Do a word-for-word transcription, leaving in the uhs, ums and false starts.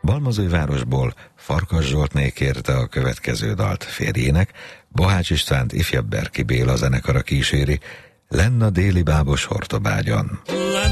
Balmazújvárosból Farkas Zsoltné kérte a következő dalt férjének, Bohács Istvánt ifjabb Berki Béla zenekara kíséri, Lenn a déli bábos Hortobágyon.